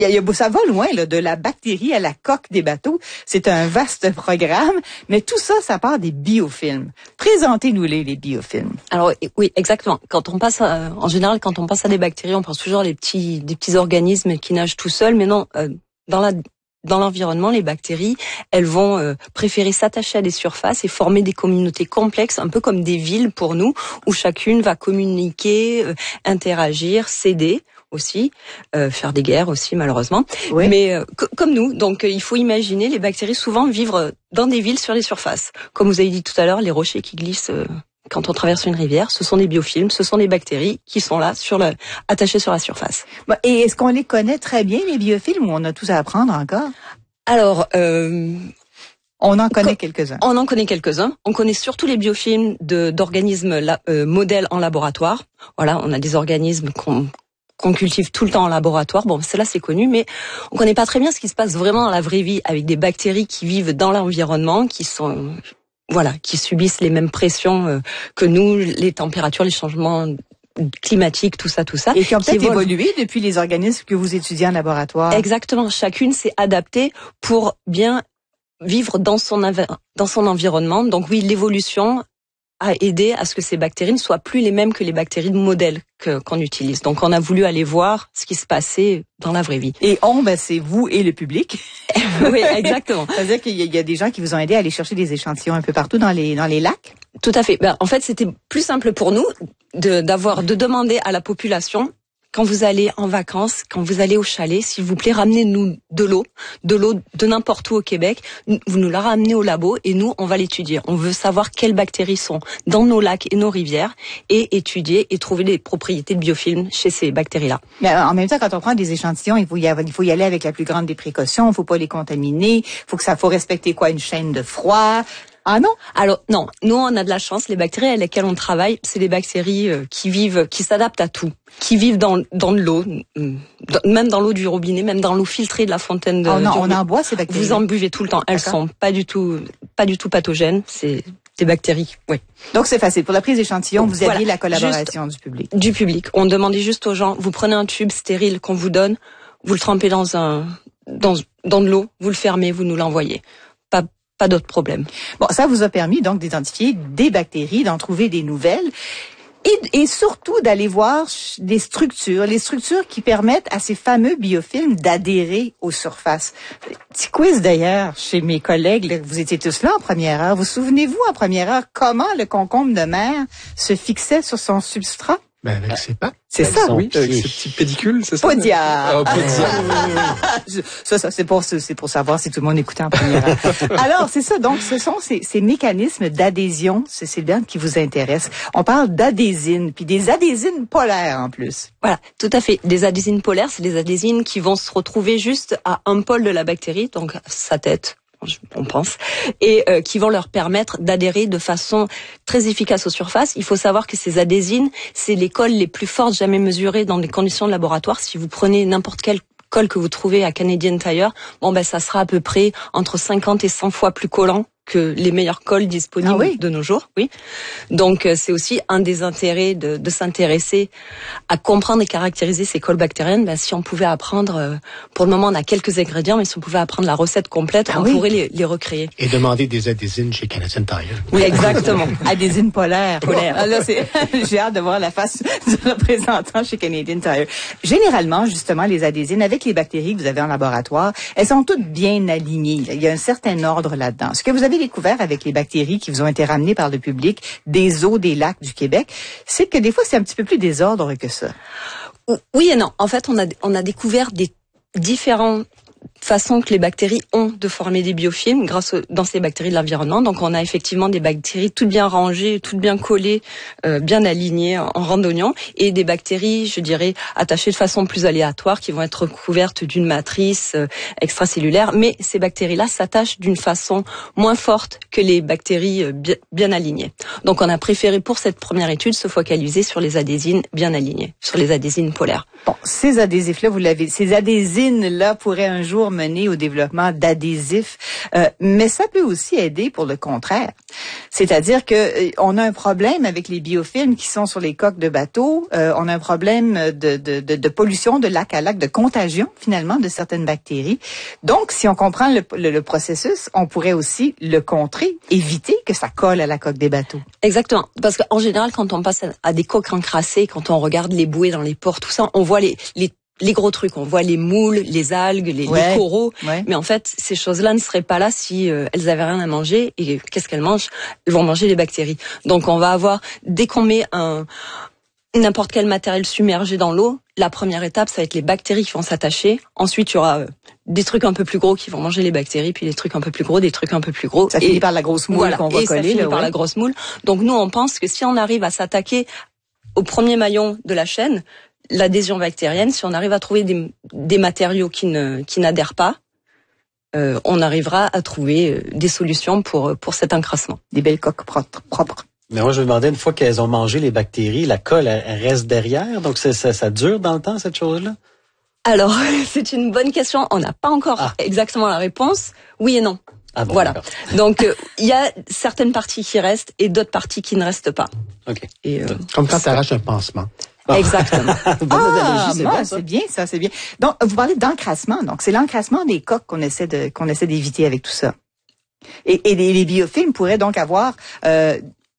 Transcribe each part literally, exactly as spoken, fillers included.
Il y a, ça va loin, là, de la bactérie à la coque des bateaux. C'est un vaste programme, mais tout ça, ça part des biofilms. Présentez-nous-les, les biofilms. Alors oui, exactement. Quand on passe, à, en général, quand on passe à des bactéries, on pense toujours les petits, des petits organismes qui nagent tout seuls, mais non. Euh, dans la Dans l'environnement, les bactéries, elles vont euh, préférer s'attacher à des surfaces et former des communautés complexes, un peu comme des villes pour nous, où chacune va communiquer, euh, interagir, s'aider aussi, euh, faire des guerres aussi malheureusement. Oui. Mais euh, c- comme nous, donc euh, il faut imaginer les bactéries souvent vivre dans des villes sur les surfaces. Comme vous avez dit tout à l'heure, les rochers qui glissent euh, quand on traverse une rivière, ce sont des biofilms, ce sont des bactéries qui sont là, sur le, attachées sur la surface. Et est-ce qu'on les connaît très bien, les biofilms, ou on a tous à apprendre encore? Alors, euh, on en connaît quelques-uns. On en connaît quelques-uns. On connaît surtout les biofilms de, d'organismes la, euh, modèles en laboratoire. Voilà, on a des organismes qu'on qu'on cultive tout le temps en laboratoire. Bon, cela c'est connu, mais on connaît pas très bien ce qui se passe vraiment dans la vraie vie avec des bactéries qui vivent dans l'environnement, qui sont, voilà, qui subissent les mêmes pressions euh, que nous, les températures, les changements climatiques, tout ça, tout ça. Et qui ont peut-être évolué depuis les organismes que vous étudiez en laboratoire. Exactement. Chacune s'est adaptée pour bien vivre dans son, dans son environnement. Donc oui, l'évolution a aidé à ce que ces bactéries ne soient plus les mêmes que les bactéries de modèle que, qu'on utilise. Donc on a voulu aller voir ce qui se passait dans la vraie vie. Et on, ben, c'est vous et le public. Oui, exactement. C'est-à-dire qu'il y a, il y a des gens qui vous ont aidé à aller chercher des échantillons un peu partout dans les, dans les lacs? Tout à fait. Ben, en fait, c'était plus simple pour nous de, d'avoir, de demander à la population, quand vous allez en vacances, quand vous allez au chalet, s'il vous plaît, ramenez-nous de l'eau, de l'eau de n'importe où au Québec. Vous nous la ramenez au labo et nous, on va l'étudier. On veut savoir quelles bactéries sont dans nos lacs et nos rivières et étudier et trouver les propriétés de biofilms chez ces bactéries-là. Mais en même temps, quand on prend des échantillons, il faut y avoir, il faut y aller avec la plus grande des précautions. Il faut pas les contaminer. Il faut que ça, faut respecter quoi, une chaîne de froid. Ah non? Alors non, nous on a de la chance. Les bactéries avec lesquelles on travaille, c'est des bactéries euh, qui vivent, qui s'adaptent à tout, qui vivent dans dans de l'eau, dans, même dans l'eau du robinet, même dans l'eau filtrée de la fontaine de. Oh non, on en boit ces bactéries. Vous en buvez tout le temps. Elles D'accord. sont pas du tout, pas du tout pathogènes. C'est des bactéries. Oui. Donc c'est facile. Pour la prise d'échantillons, vous voilà. aviez la collaboration juste du public. Du public. On demandait juste aux gens, vous prenez un tube stérile qu'on vous donne, vous le trempez dans un dans dans de l'eau, vous le fermez, vous nous l'envoyez. Pas Pas d'autres problèmes. Bon, ça vous a permis donc d'identifier des bactéries, d'en trouver des nouvelles et, et surtout d'aller voir des structures, les structures qui permettent à ces fameux biofilms d'adhérer aux surfaces. Petit quiz d'ailleurs chez mes collègues, là, vous étiez tous là en première heure. Vous souvenez-vous en première heure comment le concombre de mer se fixait sur son substrat? Ben avec ses pattes. C'est ça, oui, avec ses petits pédicules, c'est ça? Podia. Oh, Podia. ça, ça, c'est pour, c'est pour savoir si tout le monde écoutait en première heure. Alors, c'est ça. Donc, ce sont ces, ces mécanismes d'adhésion, c'est ces liens qui vous intéressent. On parle d'adhésine, puis des adhésines polaires en plus. Voilà, tout à fait. Des adhésines polaires, c'est des adhésines qui vont se retrouver juste à un pôle de la bactérie, donc sa tête, on pense, et euh, qui vont leur permettre d'adhérer de façon très efficace aux surfaces. Il faut savoir que ces adhésines, c'est les colles les plus fortes jamais mesurées dans des conditions de laboratoire. Si vous prenez n'importe quelle colle que vous trouvez à Canadian Tire, bon ben ça sera à peu près entre cinquante et cent fois plus collant que les meilleures colles disponibles ah oui. de nos jours, oui. Donc c'est aussi un des intérêts de, de s'intéresser à comprendre et caractériser ces colles bactériennes. Ben, si on pouvait apprendre, euh, pour le moment on a quelques ingrédients, mais si on pouvait apprendre la recette complète, ah on oui. pourrait les, les recréer. Et demander des adhésines chez Canadian Tire. Oui, exactement. Adhésines polaires. polaires. Ah, là, c'est, j'ai hâte de voir la face du représentant chez Canadian Tire. Généralement, justement, les adhésines, avec les bactéries que vous avez en laboratoire, elles sont toutes bien alignées. Il y a un certain ordre là-dedans. Ce que vous avez découvert avec les bactéries qui vous ont été ramenées par le public des eaux des lacs du Québec, c'est que des fois, c'est un petit peu plus désordre que ça. Oui et non. En fait, on a, on a découvert des différents façon que les bactéries ont de former des biofilms grâce aux, dans ces bactéries de l'environnement. Donc on a effectivement des bactéries toutes bien rangées, toutes bien collées, euh, bien alignées en, en randonnion, et des bactéries, je dirais, attachées de façon plus aléatoire, qui vont être recouvertes d'une matrice euh, extracellulaire. Mais ces bactéries-là s'attachent d'une façon moins forte que les bactéries euh, bien, bien alignées. Donc on a préféré pour cette première étude se focaliser sur les adhésines bien alignées, sur les adhésines polaires. Bon, ces adhésifs-là, vous l'avez, ces adhésines-là pourraient un jour mener au développement d'adhésifs, euh, mais ça peut aussi aider pour le contraire. C'est-à-dire que euh, on a un problème avec les biofilms qui sont sur les coques de bateaux, euh, on a un problème de, de, de, de pollution de lac à lac, de contagion finalement de certaines bactéries. Donc, si on comprend le, le, le processus, on pourrait aussi le contrer, éviter que ça colle à la coque des bateaux. Exactement, parce qu'en général, quand on passe à des coques encrassées, quand on regarde les bouées dans les ports, tout ça, on voit les, les les gros trucs, on voit les moules, les algues, les, ouais, les coraux, ouais. Mais en fait, ces choses-là ne seraient pas là si euh, elles avaient rien à manger. Et qu'est-ce qu'elles mangent? Elles vont manger les bactéries. Donc, on va avoir, dès qu'on met un n'importe quel matériel submergé dans l'eau, la première étape, ça va être les bactéries qui vont s'attacher. Ensuite, il y aura euh, des trucs un peu plus gros qui vont manger les bactéries, puis des trucs un peu plus gros, des trucs un peu plus gros. Ça et, finit par la grosse moule voilà, qu'on va et coller. ça finit là, par ouais. la grosse moule. Donc, nous, on pense que si on arrive à s'attaquer au premier maillon de la chaîne, l'adhésion bactérienne, si on arrive à trouver des, des matériaux qui ne qui n'adhèrent pas, euh, on arrivera à trouver des solutions pour pour cet encrassement. Des belles coques propres. Mais moi, je me demandais, une fois qu'elles ont mangé les bactéries, la colle, elle, elle reste derrière, donc ça, ça, ça dure dans le temps, cette chose-là? Alors, c'est une bonne question. On n'a pas encore ah. exactement la réponse. Oui et non. Ah bon, voilà. Donc, il euh, y a certaines parties qui restent et d'autres parties qui ne restent pas. Ok. Et, euh, Comme quand tu arraches un pansement. Exactement. ah, c'est bon, c'est bien, ça, c'est bien. Donc, vous parlez d'encrassement. Donc, c'est l'encrassement des coques qu'on essaie de qu'on essaie d'éviter avec tout ça. Et, et les, les biofilms pourraient donc avoir, euh,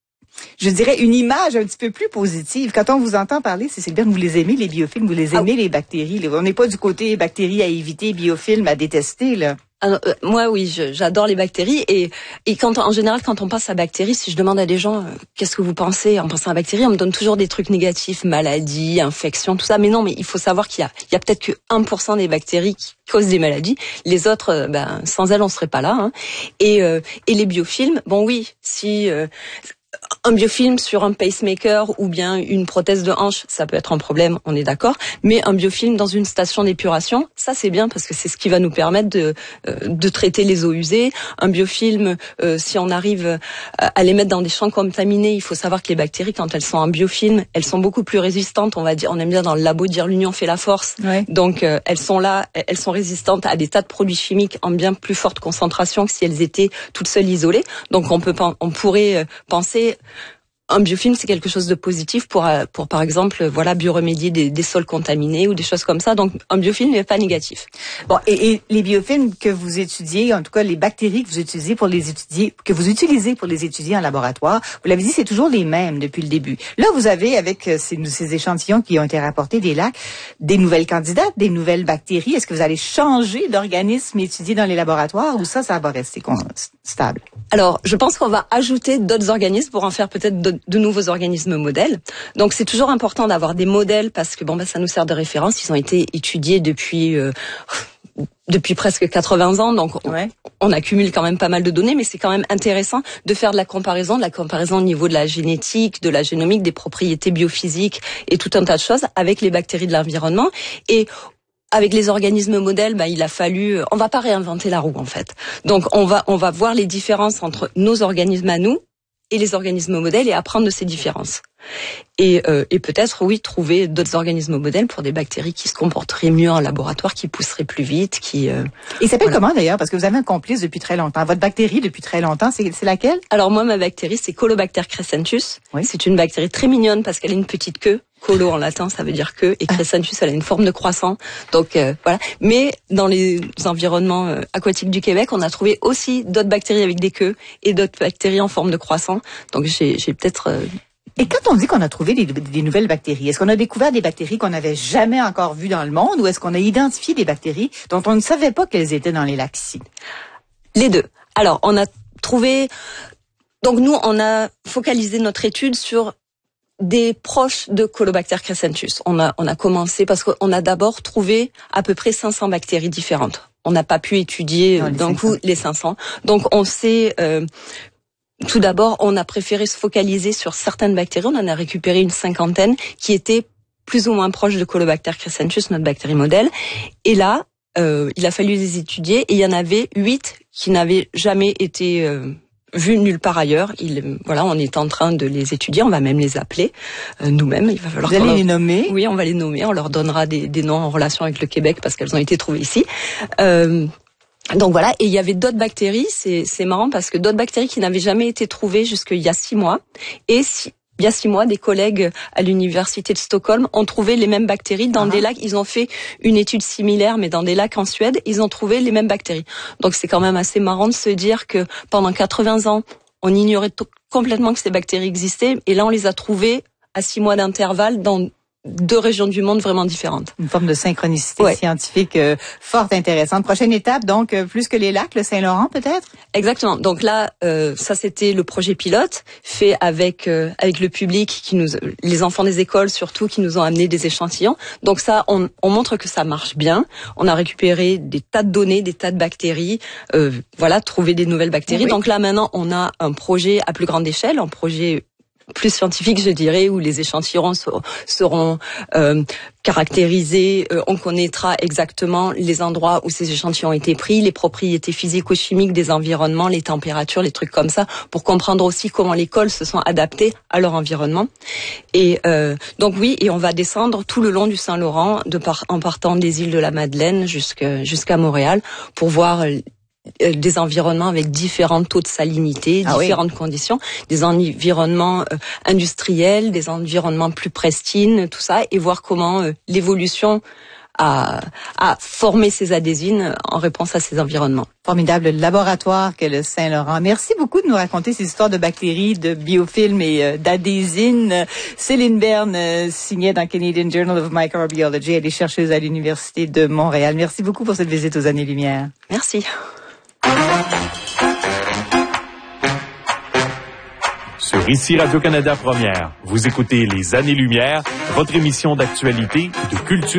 je dirais, une image un petit peu plus positive. Quand on vous entend parler, c'est bien que vous les aimez, les biofilms, vous les aimez, ah. les bactéries. On n'est pas du côté bactéries à éviter, biofilms à détester, là. Alors, euh, moi, oui, je, j'adore les bactéries et et quand en général, quand on passe à bactéries, si je demande à des gens euh, qu'est-ce que vous pensez en pensant à bactéries, on me donne toujours des trucs négatifs, maladies, infections, tout ça. Mais non, mais il faut savoir qu'il y a il y a peut-être que un pour cent des bactéries qui causent des maladies. Les autres, euh, ben sans elles, on serait pas là. Hein. Et euh, et les biofilms, bon oui, si euh, un biofilm sur un pacemaker ou bien une prothèse de hanche, ça peut être un problème, on est d'accord. Mais un biofilm dans une station d'épuration, ça c'est bien parce que c'est ce qui va nous permettre de euh, de traiter les eaux usées. Un biofilm, euh, si on arrive à les mettre dans des champs contaminés, il faut savoir que les bactéries, quand elles sont en biofilm, elles sont beaucoup plus résistantes. On va dire, on aime bien dans le labo dire l'union fait la force. Ouais. Donc euh, elles sont là, elles sont résistantes à des tas de produits chimiques en bien plus forte concentration que si elles étaient toutes seules isolées. Donc on peut on pourrait penser un biofilm, c'est quelque chose de positif pour, pour par exemple, voilà, bioremédier des, des sols contaminés ou des choses comme ça. Donc, un biofilm n'est pas négatif. Bon, et, et les biofilms que vous étudiez, en tout cas les bactéries que vous utilisez pour les étudier, que vous utilisez pour les étudier en laboratoire, vous l'avez dit, c'est toujours les mêmes depuis le début. Là, vous avez, avec ces, ces échantillons qui ont été rapportés des lacs, des nouvelles candidates, des nouvelles bactéries. Est-ce que vous allez changer d'organisme étudié dans les laboratoires ou ça, ça va rester stable? Alors, je pense qu'on va ajouter d'autres organismes pour en faire peut-être de, de nouveaux organismes modèles. Donc, c'est toujours important d'avoir des modèles parce que bon, ben, ça nous sert de référence. Ils ont été étudiés depuis euh, depuis presque quatre-vingts ans, donc on, ouais. on accumule quand même pas mal de données, mais c'est quand même intéressant de faire de la comparaison, de la comparaison au niveau de la génétique, de la génomique, des propriétés biophysiques et tout un tas de choses avec les bactéries de l'environnement. Et avec les organismes modèles, bah, il a fallu, on va pas réinventer la roue, en fait. Donc, on va, on va voir les différences entre nos organismes à nous et les organismes modèles et apprendre de ces différences. Et, euh, et peut-être, oui, trouver d'autres organismes modèles pour des bactéries qui se comporteraient mieux en laboratoire, qui pousseraient plus vite, qui... Euh, et ça s'appelle voilà. Comment d'ailleurs? Parce que vous avez un complice depuis très longtemps. Votre bactérie depuis très longtemps, c'est, c'est laquelle? Alors moi, ma bactérie, c'est Colobacter crescentus. Oui. C'est une bactérie très mignonne parce qu'elle a une petite queue. Colo en latin, ça veut dire queue, et crescentus, elle a une forme de croissant. Donc euh, voilà. Mais dans les environnements euh, aquatiques du Québec, on a trouvé aussi d'autres bactéries avec des queues et d'autres bactéries en forme de croissant. Donc j'ai, j'ai peut-être... Euh, Et quand on dit qu'on a trouvé des, des nouvelles bactéries, est-ce qu'on a découvert des bactéries qu'on n'avait jamais encore vues dans le monde ou est-ce qu'on a identifié des bactéries dont on ne savait pas qu'elles étaient dans les lacs ici? Les deux. Alors, on a trouvé... Donc nous, on a focalisé notre étude sur des proches de Colobacter crescentus. On a, on a commencé parce qu'on a d'abord trouvé à peu près cinq cents bactéries différentes. On n'a pas pu étudier non, d'un coup les cinq cents. Donc on sait... Euh, Tout d'abord, on a préféré se focaliser sur certaines bactéries. On en a récupéré une cinquantaine qui étaient plus ou moins proches de Colobacter crescentus, notre bactérie modèle. Et là, euh, il a fallu les étudier et il y en avait huit qui n'avaient jamais été euh, vues nulle part ailleurs. Il, voilà, on est en train de les étudier. On va même les appeler euh, nous-mêmes. Il va falloir. Vous allez leur... les nommer? Oui, on va les nommer. On leur donnera des, des noms en relation avec le Québec parce qu'elles ont été trouvées ici. Euh, Donc voilà, et il y avait d'autres bactéries, c'est c'est marrant parce que d'autres bactéries qui n'avaient jamais été trouvées jusqu'il y a six mois. Et si, il y a six mois, des collègues à l'université de Stockholm ont trouvé les mêmes bactéries dans uh-huh. des lacs. Ils ont fait une étude similaire, mais dans des lacs en Suède, ils ont trouvé les mêmes bactéries. Donc c'est quand même assez marrant de se dire que pendant quatre-vingts ans, on ignorait t- complètement que ces bactéries existaient, et là on les a trouvées à six mois d'intervalle dans deux régions du monde vraiment différentes. Une forme de synchronicité ouais. scientifique euh, fort intéressante. Prochaine étape, donc, euh, plus que les lacs, le Saint-Laurent, peut-être? Exactement. Donc là, euh, ça c'était le projet pilote fait avec euh, avec le public, qui nous, les enfants des écoles surtout, qui nous ont amené des échantillons. Donc ça, on, on montre que ça marche bien. On a récupéré des tas de données, des tas de bactéries. Euh, voilà, trouver des nouvelles bactéries. Oui. Donc là maintenant, on a un projet à plus grande échelle, un projet plus scientifique, je dirais, où les échantillons seront euh, caractérisés. Euh, on connaîtra exactement les endroits où ces échantillons ont été pris, les propriétés physico-chimiques des environnements, les températures, les trucs comme ça, pour comprendre aussi comment les cols se sont adaptés à leur environnement. Et euh, donc oui, et on va descendre tout le long du Saint-Laurent, de par, en partant des îles de la Madeleine jusqu'à, jusqu'à Montréal, pour voir des environnements avec différents taux de salinité, ah différentes oui. conditions, des environnements euh, industriels, des environnements plus pristines, tout ça, et voir comment euh, l'évolution a, a formé ces adhésines en réponse à ces environnements. Formidable laboratoire qu'est le Saint-Laurent. Merci beaucoup de nous raconter ces histoires de bactéries, de biofilms et euh, d'adhésines. Céline Berne euh, signait dans Canadian Journal of Microbiology. Elle est chercheuse à l'Université de Montréal. Merci beaucoup pour cette visite aux Années-Lumière. Merci. Sur Ici Radio-Canada Première, vous écoutez Les Années-Lumière, votre émission d'actualité et de culture